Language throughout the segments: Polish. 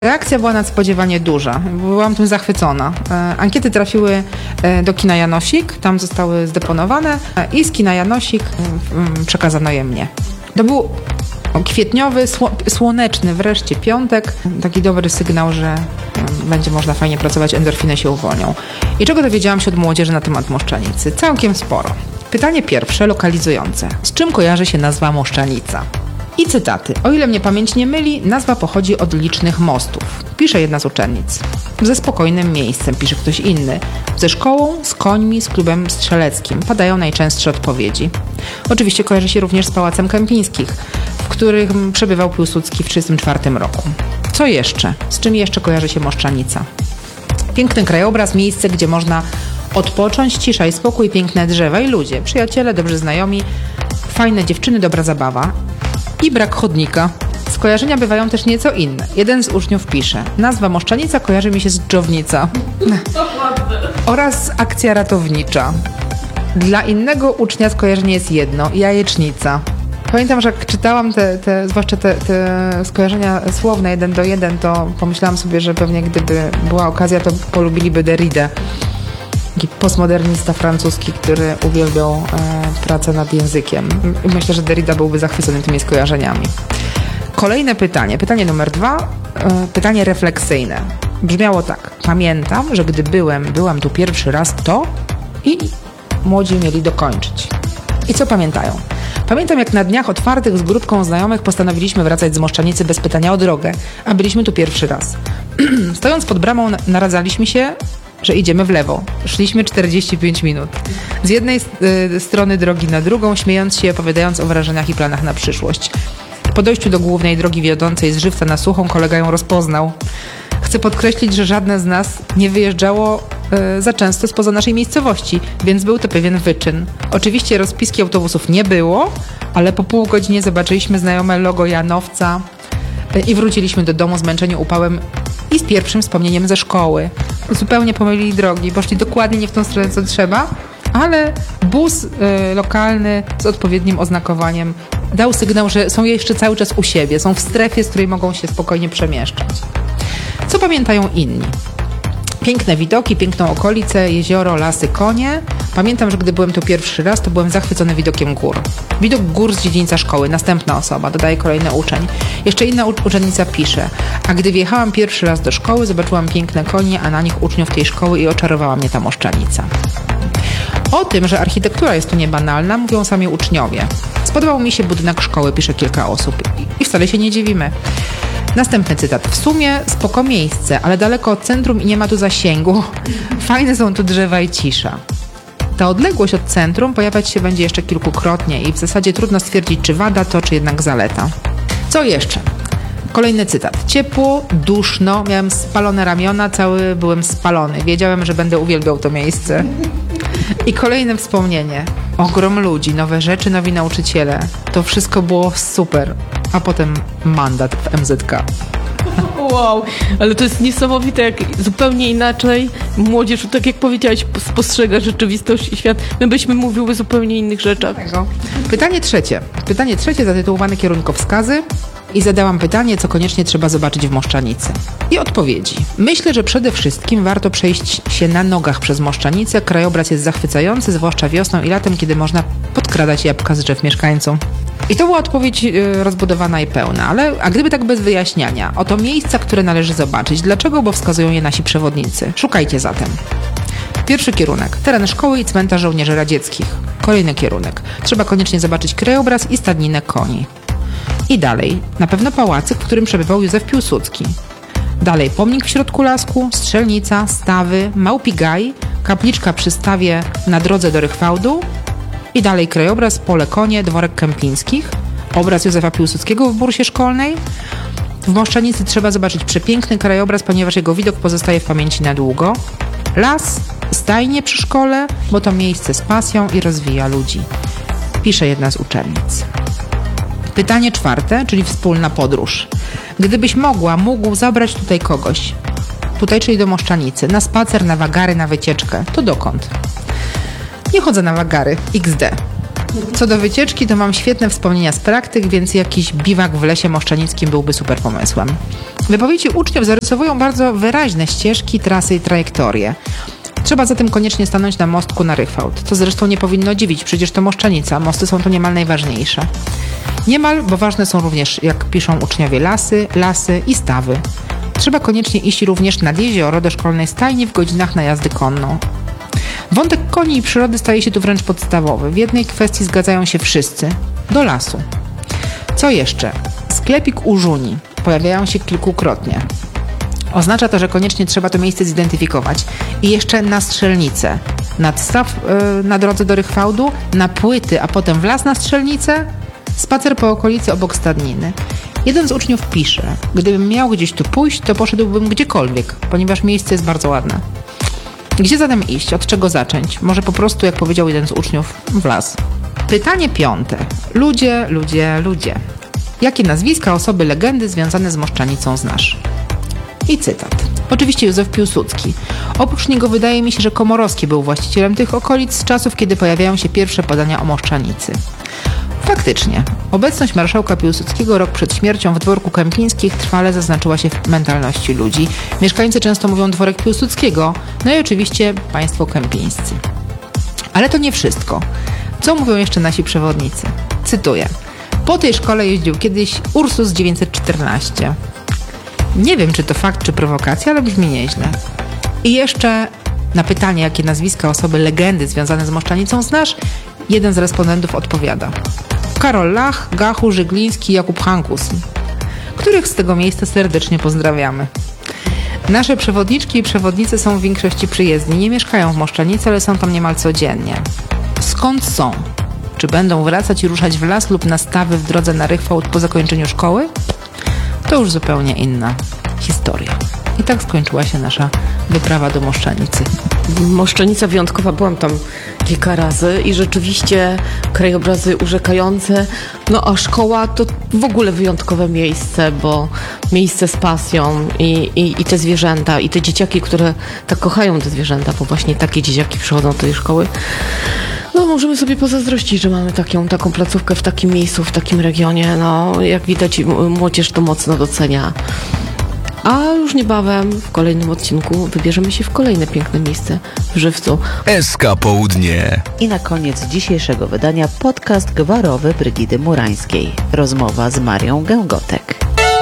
Reakcja była nadspodziewanie duża. Byłam tym zachwycona. Ankiety trafiły do kina Janosik, tam zostały zdeponowane i z kina Janosik przekazano je mnie. To był kwietniowy, słoneczny wreszcie piątek. Taki dobry sygnał, że będzie można fajnie pracować, endorfiny się uwolnią. I czego dowiedziałam się od młodzieży na temat Moszczanicy? Całkiem sporo. Pytanie pierwsze, lokalizujące. Z czym kojarzy się nazwa Moszczanica? I cytaty. O ile mnie pamięć nie myli, nazwa pochodzi od licznych mostów. Pisze jedna z uczennic. Ze spokojnym miejscem, pisze ktoś inny. Ze szkołą, z końmi, z klubem strzeleckim. Padają najczęstsze odpowiedzi. Oczywiście kojarzy się również z Pałacem Kępińskich, w którym przebywał Piłsudski w 1934 roku. Co jeszcze? Z czym jeszcze kojarzy się Moszczanica? Piękny krajobraz, miejsce, gdzie można odpocząć, cisza i spokój, piękne drzewa i ludzie, przyjaciele, dobrzy znajomi, fajne dziewczyny, dobra zabawa. I brak chodnika. Skojarzenia bywają też nieco inne. Jeden z uczniów pisze: nazwa Moszczanica kojarzy mi się z dżownica. Oraz akcja ratownicza. Dla innego ucznia skojarzenie jest jedno: jajecznica. Pamiętam, że jak czytałam zwłaszcza te skojarzenia słowne 1 do 1, to pomyślałam sobie, że pewnie gdyby była okazja, to polubiliby Derrida. Taki postmodernista francuski, który uwielbiał pracę nad językiem. I myślę, że Derrida byłby zachwycony tymi skojarzeniami. Kolejne pytanie. Pytanie numer 2. Pytanie refleksyjne. Brzmiało tak. Pamiętam, że gdy byłam tu pierwszy raz, to i młodzi mieli dokończyć. I co pamiętają? Pamiętam, jak na dniach otwartych z grupką znajomych postanowiliśmy wracać z Moszczanicy bez pytania o drogę, a byliśmy tu pierwszy raz. Stojąc pod bramą naradzaliśmy się, że idziemy w lewo. Szliśmy 45 minut. Z jednej strony drogi na drugą, śmiejąc się, opowiadając o wrażeniach i planach na przyszłość. Po dojściu do głównej drogi wiodącej z Żywca na Suchą kolega ją rozpoznał. Chcę podkreślić, że żadne z nas nie wyjeżdżało za często spoza naszej miejscowości, więc był to pewien wyczyn. Oczywiście rozpiski autobusów nie było, ale po pół godzinie zobaczyliśmy znajome logo Janowca i wróciliśmy do domu zmęczeni upałem i z pierwszym wspomnieniem ze szkoły. Zupełnie pomylili drogi, poszli dokładnie nie w tą stronę, co trzeba, ale bus lokalny z odpowiednim oznakowaniem dał sygnał, że są jeszcze cały czas u siebie, są w strefie, z której mogą się spokojnie przemieszczać. Co pamiętają inni? Piękne widoki, piękną okolicę, jezioro, lasy, konie. Pamiętam, że gdy byłem tu pierwszy raz, to byłem zachwycony widokiem gór. Widok gór z dziedzińca szkoły. Następna osoba, dodaje kolejny uczeń. Jeszcze inna uczennica pisze: a gdy wjechałam pierwszy raz do szkoły, zobaczyłam piękne konie, a na nich uczniów tej szkoły i oczarowała mnie ta Moszczanica. O tym, że architektura jest tu niebanalna, mówią sami uczniowie. Spodobał mi się budynek szkoły, pisze kilka osób. I wcale się nie dziwimy. Następny cytat. W sumie spoko miejsce, ale daleko od centrum i nie ma tu zasięgu. Fajne są tu drzewa i cisza. Ta odległość od centrum pojawiać się będzie jeszcze kilkukrotnie i w zasadzie trudno stwierdzić, czy wada to, czy jednak zaleta. Co jeszcze? Kolejny cytat. Ciepło, duszno, miałem spalone ramiona, cały byłem spalony. Wiedziałem, że będę uwielbiał to miejsce. I kolejne wspomnienie. Ogrom ludzi, nowe rzeczy, nowi nauczyciele. To wszystko było super. A potem mandat w MZK. Wow, ale to jest niesamowite, jak zupełnie inaczej młodzież, tak jak powiedziałaś, spostrzega rzeczywistość i świat. My byśmy mówiły o zupełnie innych rzeczach. Pytanie trzecie. Pytanie trzecie zatytułowane Kierunkowskazy. I zadałam pytanie, co koniecznie trzeba zobaczyć w Moszczanicy. I odpowiedzi. Myślę, że przede wszystkim warto przejść się na nogach przez Moszczanicę. Krajobraz jest zachwycający, zwłaszcza wiosną i latem, kiedy można podkradać jabłka z drzew mieszkańcom. I to była odpowiedź rozbudowana i pełna, a gdyby tak bez wyjaśniania, oto miejsca, które należy zobaczyć. Dlaczego? Bo wskazują je nasi przewodnicy. Szukajcie zatem. Pierwszy kierunek. Teren szkoły i cmentarz żołnierzy radzieckich. Kolejny kierunek. Trzeba koniecznie zobaczyć krajobraz i stadninę koni. I dalej. Na pewno pałacyk, w którym przebywał Józef Piłsudski. Dalej. Pomnik w środku lasku, strzelnica, stawy, małpi gaj, kapliczka przy stawie na drodze do Rychwałdu. I dalej krajobraz, pole konie, dworek Kępińskich, obraz Józefa Piłsudskiego w bursie szkolnej. W Moszczanicy trzeba zobaczyć przepiękny krajobraz, ponieważ jego widok pozostaje w pamięci na długo. Las, stajnie przy szkole, bo to miejsce z pasją i rozwija ludzi. Pisze jedna z uczennic. Pytanie czwarte, czyli wspólna podróż. Gdybyś mógł zabrać tutaj kogoś, tutaj czyli do Moszczanicy, na spacer, na wagary, na wycieczkę, to dokąd? Nie chodzę na wagary, XD. Co do wycieczki, to mam świetne wspomnienia z praktyk, więc jakiś biwak w lesie moszczanickim byłby super pomysłem. Wypowiedzi uczniów zarysowują bardzo wyraźne ścieżki, trasy i trajektorie. Trzeba zatem koniecznie stanąć na mostku na Rychwałd. To zresztą nie powinno dziwić, przecież to Moszczanica, mosty są tu niemal najważniejsze. Niemal, bo ważne są również, jak piszą uczniowie, lasy i stawy. Trzeba koniecznie iść również nad jezioro do szkolnej stajni w godzinach na jazdę konną. Wątek koni i przyrody staje się tu wręcz podstawowy. W jednej kwestii zgadzają się wszyscy. Do lasu. Co jeszcze? Sklepik u Żuni. Pojawiają się kilkukrotnie. Oznacza to, że koniecznie trzeba to miejsce zidentyfikować. I jeszcze na strzelnicę. Nadstaw na drodze do Rychwałdu, na płyty, a potem w las na strzelnicę, spacer po okolicy obok stadniny. Jeden z uczniów pisze: gdybym miał gdzieś tu pójść, to poszedłbym gdziekolwiek, ponieważ miejsce jest bardzo ładne. Gdzie zatem iść? Od czego zacząć? Może po prostu, jak powiedział jeden z uczniów, w las. Pytanie 5. Ludzie. Jakie nazwiska, osoby, legendy związane z Moszczanicą znasz? I cytat. Oczywiście Józef Piłsudski. Oprócz niego wydaje mi się, że Komorowski był właścicielem tych okolic z czasów, kiedy pojawiają się pierwsze podania o Moszczanicy. Faktycznie, obecność marszałka Piłsudskiego rok przed śmiercią w dworku Kępińskich trwale zaznaczyła się w mentalności ludzi. Mieszkańcy często mówią dworek Piłsudskiego, no i oczywiście państwo kępińscy. Ale to nie wszystko. Co mówią jeszcze nasi przewodnicy? Cytuję. Po tej szkole jeździł kiedyś Ursus 914. Nie wiem, czy to fakt, czy prowokacja, ale brzmi nieźle. I jeszcze na pytanie, jakie nazwiska, osoby, legendy związane z Moszczanicą znasz, jeden z respondentów odpowiada: Karol Lach, Gachu, Żygliński, Jakub Hankus, których z tego miejsca serdecznie pozdrawiamy. Nasze przewodniczki i przewodnicy są w większości przyjezdni. Nie mieszkają w Moszczanicy, ale są tam niemal codziennie. Skąd są? Czy będą wracać i ruszać w las lub na stawy w drodze na Rychwałd po zakończeniu szkoły? To już zupełnie inna historia. I tak skończyła się nasza wyprawa do Moszczanicy. Moszczanica wyjątkowa, byłam tam kilka razy i rzeczywiście krajobrazy urzekające, no a szkoła to w ogóle wyjątkowe miejsce, bo miejsce z pasją i te zwierzęta, i te dzieciaki, które tak kochają te zwierzęta, bo właśnie takie dzieciaki przychodzą do tej szkoły. No możemy sobie pozazdrościć, że mamy taką placówkę w takim miejscu, w takim regionie. No jak widać, młodzież to mocno docenia. A już niebawem w kolejnym odcinku wybierzemy się w kolejne piękne miejsce w Żywcu. SK Południe. I na koniec dzisiejszego wydania podcast gwarowy Brygidy Murańskiej. Rozmowa z Marią Gęgotek.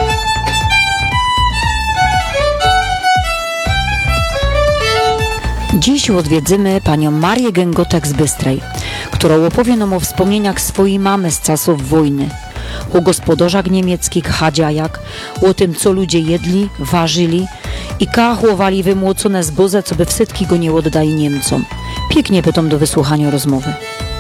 Dziś odwiedzimy panią Marię Gęgotek z Bystrej, która opowie nam o wspomnieniach swojej mamy z czasów wojny, o gospodarzach niemieckich chadziajach, o tym, co ludzie jedli, ważyli i kachłowali wymłocone zboże, co by wszystkie go nie oddali Niemcom. Pięknie pytam do wysłuchania rozmowy.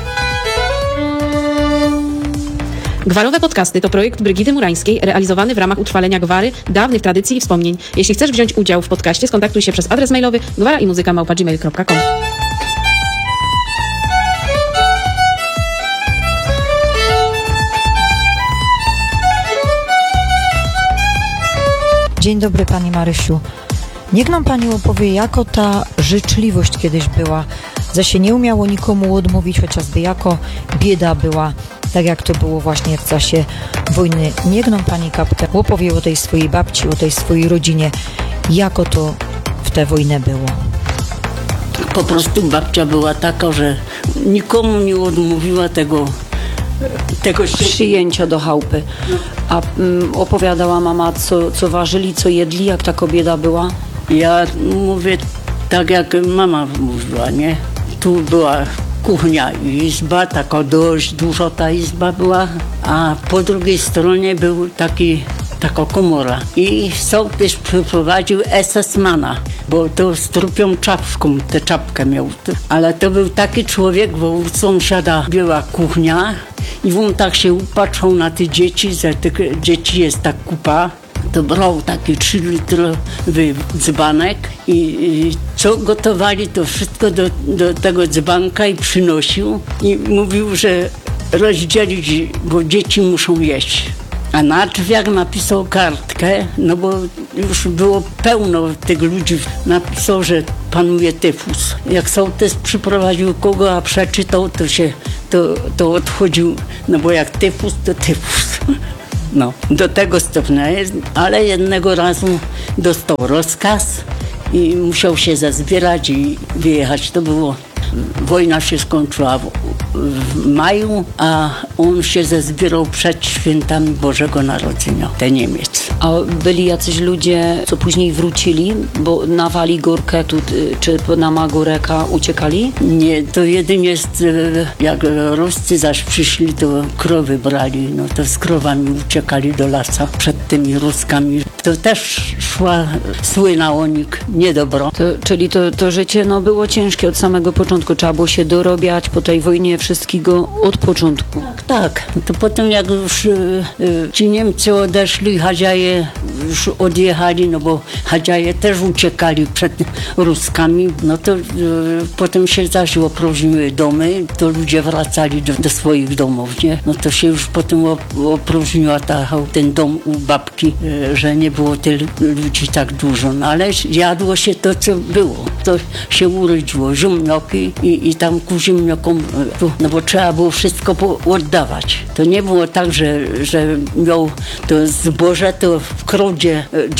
Gwarowe podcasty to projekt Brygidy Murańskiej realizowany w ramach utrwalenia gwary, dawnych tradycji i wspomnień. Jeśli chcesz wziąć udział w podcaście, skontaktuj się przez adres mailowy gwara-i-muzyka@gmail.com. Dzień dobry Pani Marysiu. Niech nam Pani opowie, jako ta życzliwość kiedyś była, że się nie umiało nikomu odmówić, chociażby jako bieda była, tak jak to było właśnie w czasie wojny. Niech nam Pani kapkę opowie o tej swojej babci, o tej swojej rodzinie, jako to w tę wojnę było. Po prostu babcia była taka, że nikomu nie odmówiła tego Przyjęcia do chałupy. A opowiadała mama, co ważyli, co jedli, jak ta kobieta była? Ja mówię tak, jak mama mówiła, nie? Tu była kuchnia i izba, taka dość duża ta izba była, a po drugiej stronie był taka komora. I sołtys przyprowadził SS-mana, bo to z trupią czapką, tę czapkę miał. Ale to był taki człowiek, bo u sąsiada była kuchnia i on tak się upatrzał na te dzieci, że tych dzieci jest tak kupa. To brał taki 3-litrowy dzbanek i co gotowali, to wszystko do tego dzbanka i przynosił i mówił, że rozdzielić, bo dzieci muszą jeść. A na drzwiach napisał kartkę, no bo już było pełno tych ludzi. Napisał, że panuje tyfus. Jak sołtys przyprowadził kogo, a przeczytał, to odchodził, no bo jak tyfus, to tyfus. No, do tego stopnia jest, ale jednego razu dostał rozkaz i musiał się zazbierać i wyjechać. To było, wojna się skończyła w maju, a on się zazbierał przed świętami Bożego Narodzenia, ten Niemiec. A byli jacyś ludzie, co później wrócili, bo na Wali Górkę czy na Magóreka uciekali? Nie, to jedynie jak Ruscy zaś przyszli, to krowy brali, no to z krowami uciekali do lasa przed tymi Ruskami. To też słynął o nich niedobro. Czyli to życie było ciężkie od samego początku. Trzeba było się dorobiać po tej wojnie wszystkiego od początku. Tak, to potem jak już ci Niemcy odeszli, Hadziaje już odjechali, no bo Hadziaje też uciekali przed Ruskami, no to potem się zaś opróżniły domy, to ludzie wracali do swoich domów, nie? No to się już potem opróżniła ten dom u babki, że nie było tylu ludzi tak dużo, no ale jadło się to, co było. To się urodziło, ziemnioki i tam ku ziemniokom, no bo trzeba było wszystko oddawać. To nie było tak, że miał to zboże, to w krodzie